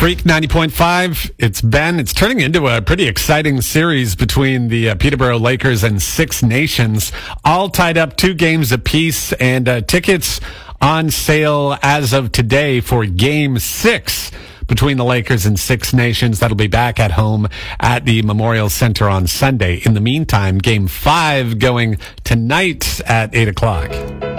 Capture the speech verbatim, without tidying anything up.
Freak ninety point five, it's Ben. It's turning into a pretty exciting series between the uh, Peterborough Lakers and Six Nations, all tied up two games apiece, and uh, tickets on sale as of today for Game six between the Lakers and Six Nations. That'll be back at home at the Memorial Center on Sunday. In the meantime, Game five going tonight at eight o'clock.